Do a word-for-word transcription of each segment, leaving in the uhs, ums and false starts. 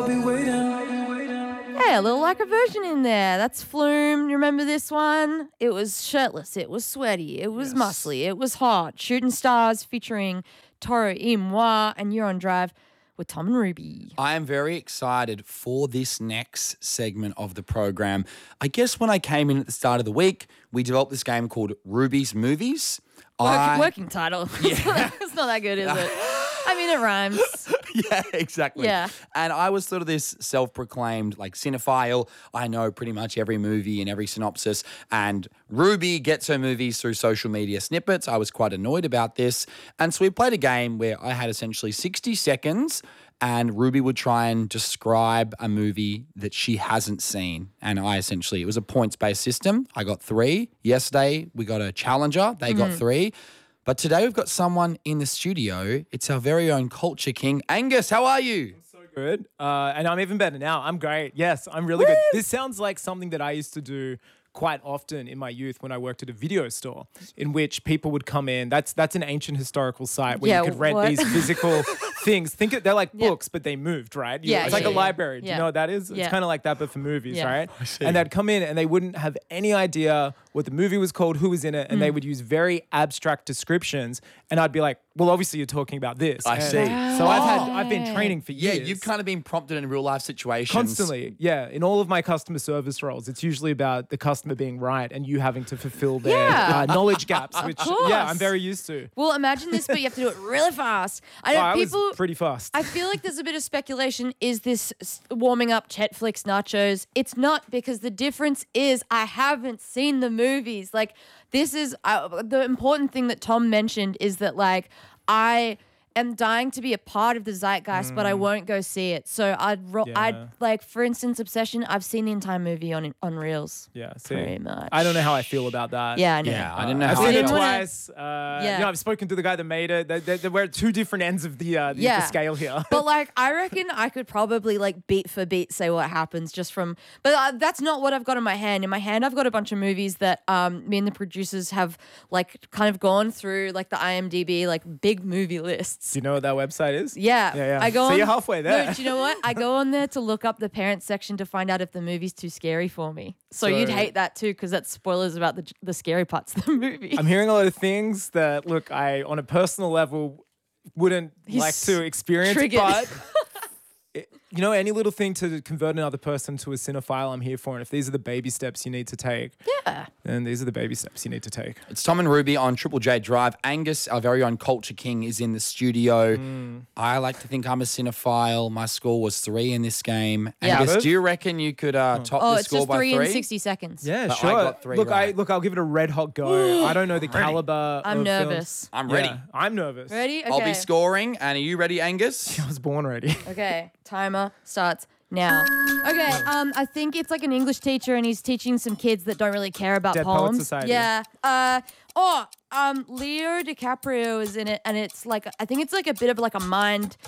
I'll be waiting. Hey, a little like a version in there. That's Flume. You remember this one? It was shirtless. It was sweaty. It was Yes. muscly. It was hot. Shooting Stars featuring Toro y Moi, and you're on Drive with Tom and Ruby. I am very excited for this next segment of the program. I guess when I came in at the start of the week, we developed this game called Ruby's Movies. Work, I, working title. Yeah. It's not that good, is it? I mean, it rhymes. yeah, exactly. Yeah. And I was sort of this self-proclaimed like cinephile. I know pretty much every movie and every synopsis. And Ruby gets her movies through social media snippets. I was quite annoyed about this. And so we played a game where I had essentially sixty seconds and Ruby would try and describe a movie that she hasn't seen. And I essentially, it was a points-based system. I got three. Yesterday, we got a challenger. They got three. But today we've got someone in the studio. It's our very own culture king. Angus, how are you? So good. Uh, and I'm even better now. I'm great. Yes, I'm really good. This sounds like something that I used to do quite often in my youth when I worked at a video store, in which people would come in. That's that's an ancient historical site where Yeah, you could rent what? these physical things. Think it, they're like books, but they moved, right? You- Yeah, it's like yeah, a yeah. library. Do Yeah. you know what that is? It's Yeah. kind of like that, but for movies, Yeah. right? And they'd come in and they wouldn't have any idea what the movie was called, who was in it, and Mm. they would use very abstract descriptions. And I'd be like, "Well, obviously you're talking about this." I And see. So I've had I've been training for Yeah, years. you've kind of been prompted in real life situations. Constantly, yeah. In all of my customer service roles, it's usually about the customer being right and you having to fulfill their Yeah. uh, knowledge gaps, which, course. yeah, I'm very used to. Well, imagine this, but you have to do it really fast. I know Oh, I people. was pretty fast. I feel like there's a bit of speculation. Is this s- warming up Chetflix nachos? It's not, because the difference is I haven't seen the movies. Like, this is uh, the important thing that Tom mentioned is that, like, I am dying to be a part of the zeitgeist, but I won't go see it. So I'd, ro- Yeah. I'd like, for instance, Obsession. I've seen the entire movie on on Reels. yeah, see, pretty much. I don't know how I feel about that. Yeah, I know. Yeah, I didn't know I've how seen I it felt. wanna- twice. Uh, Yeah. You know, I've spoken to the guy that made it. They, they, they- we're at two different ends of the, uh, the, Yeah. the scale here. But like, I reckon I could probably like beat for beat say what happens just from. But uh, that's not what I've got in my hand. In my hand, I've got a bunch of movies that um me and the producers have like kind of gone through, like the IMDb like big movie lists. Do you know what that website is? Yeah, Yeah, yeah. I go So on, you're halfway there. No, do you know what? I go on there to look up the parents section to find out if the movie's too scary for me. So, So- you'd hate that too, because that's spoilers about the the scary parts of the movie. I'm hearing a lot of things that, look, I, on a personal level, wouldn't He's like to experience, triggered. but it- you know, any little thing to convert another person to a cinephile, I'm here for. And if these are the baby steps you need to take, yeah. then these are the baby steps you need to take. It's Tom and Ruby on Triple J Drive. Angus, our very own culture king, is in the studio. I like to think I'm a cinephile. My score was three in this game. Yeah. Angus, do you reckon you could uh, top Oh, the it's score just by three three? in sixty seconds. Yeah, But I sure. got three look, I right. look, I'll give it a red hot go. I don't know the caliber. I'm of nervous. films. I'm ready. Yeah, I'm nervous. Ready? Okay. I'll be scoring. And are you ready, Angus? I was born ready. Okay, timer starts now. Okay, um, I think it's like an English teacher, and he's teaching some kids that don't really care about Dead Poets poems. Society. Yeah. Uh, oh, um, Leo DiCaprio is in it, and it's like I think it's like a bit of like a mind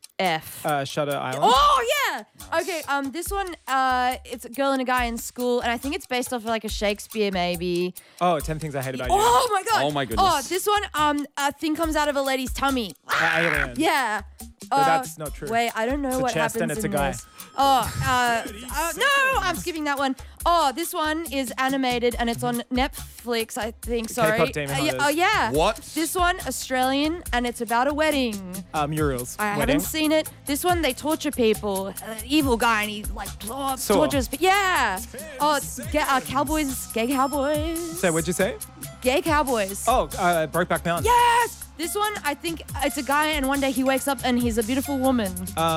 F. Uh, Shutter Island. Oh yeah. Okay. Um, this one, uh, it's a girl and a guy in school, and I think it's based off of like a Shakespeare maybe. Oh, ten Things I Hate About You. Oh my god. Oh my goodness. Oh, this one, um, a thing comes out of a lady's tummy. Uh, Alien. Yeah. But Uh, that's not true. Wait, I don't know It's a what chest happens and it's in a guy. this. Oh, uh, uh, no, I'm skipping that one. Oh, this one is animated and it's on Netflix, I think. Sorry. K-pop Demon Uh, yeah, Hunters. oh yeah. What? This one, Australian, and it's about a wedding. Uh, Muriel's I Wedding. haven't seen it. This one, they torture people. An evil guy, and he like oh, Saw. tortures. But yeah. Oh, ga- uh, cowboys, gay cowboys. So, what'd you say? Gay cowboys. Oh, uh, Brokeback Mountain. Yes. This one, I think it's a guy, and one day he wakes up and he's a beautiful woman.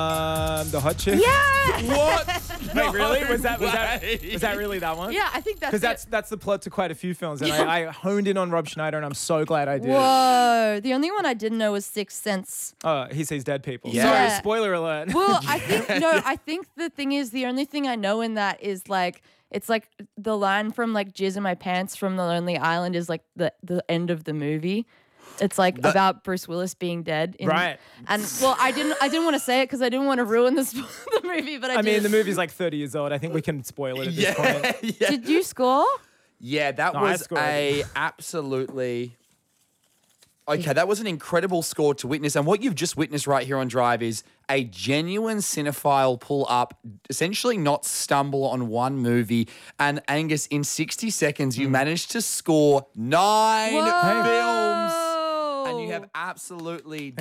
Um, the hot chick. Yeah. What? Wait, really? Was that was that way. was that really that one? Yeah, I think that's Because that's it. that's the plot to quite a few films, and I, I honed in on Rob Schneider, and I'm so glad I did. Whoa. The only one I didn't know was Sixth Sense. Oh, he sees dead people. Yeah. Sorry, Yeah. spoiler alert. Well, I think no, I think the thing is the only thing I know in that is like it's like the line from like Jizz in My Pants from The Lonely Island is like the the end of the movie. It's like about Bruce Willis being dead. In, Right. And well, I didn't I didn't want to say it because I didn't want to ruin the, sp- the movie, but I, I did. mean, the movie's like thirty years old. I think we can spoil it at this point. yeah. Did you score? Yeah, that No, I was scored. a absolutely Okay, that was an incredible score to witness. And what you've just witnessed right here on Drive is a genuine cinephile pull up, essentially not stumble on one movie. And Angus, in sixty seconds, you managed to score nine Whoa. films. And you have absolutely